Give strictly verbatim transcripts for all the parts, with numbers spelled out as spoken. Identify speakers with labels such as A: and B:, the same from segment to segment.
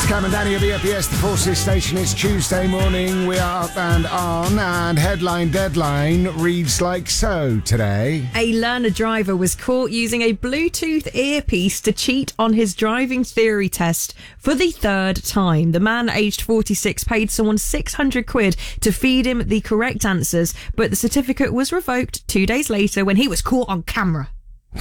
A: Cam and Danny of B F B S, the Forces Station. It's Tuesday morning. We are up and on, and headline deadline reads like so today.
B: A learner driver was caught using a Bluetooth earpiece to cheat on his driving theory test for the third time. The man, aged forty-six, paid someone six hundred quid to feed him the correct answers, but the certificate was revoked two days later when he was caught on camera.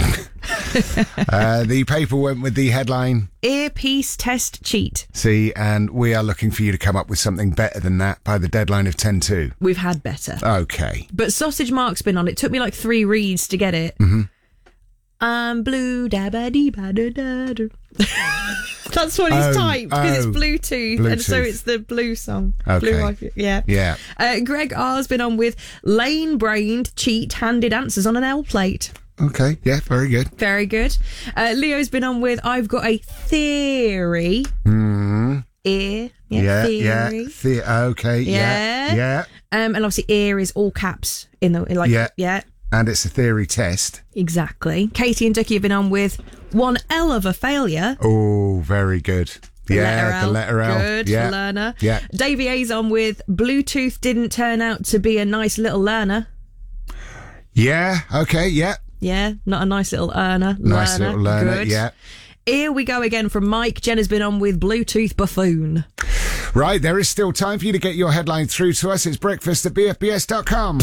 A: uh, the paper went with the headline
B: Earpiece test cheat.
A: See, and we are looking for you to come up with something better than that by the deadline of ten two.
B: We've had better.
A: Okay.
B: But Sausage Mark's been on. It took me like three reads to get it.
A: Mm-hmm.
B: I'm blue da ba dee ba da da da. That's what he's
A: oh,
B: typed because
A: oh,
B: it's Bluetooth,
A: Bluetooth,
B: and so it's the blue song.
A: Okay.
B: Blue Ivy, yeah.
A: Yeah.
B: Uh, Greg R's been on with lane-brained cheat handed answers on an L plate.
A: Okay, yeah, very good.
B: Very good. Uh, Leo's been on with I've got a theory.
A: Mm.
B: Ear. Yeah,
A: Yeah,
B: theory.
A: yeah. The- okay, yeah,
B: Yeah.
A: yeah.
B: Um, and obviously ear is all caps in the in like
A: Yeah.
B: yeah.
A: And it's a theory test.
B: Exactly. Katie and Ducky have been on with one L of a failure.
A: Oh, very good.
B: The
A: yeah,
B: letter L.
A: the letter L.
B: Good
A: yeah.
B: for learner.
A: Yeah.
B: Davey A's on with Bluetooth didn't turn out to be a nice little learner.
A: Yeah, okay, yeah.
B: Yeah, not a nice little earner.
A: Nice
B: learner.
A: little learner,
B: Good.
A: yeah.
B: Here we go again from Mike. Jen has been on with Bluetooth buffoon.
A: Right, there is still time for you to get your headline through to us. It's breakfast at b f b s dot com.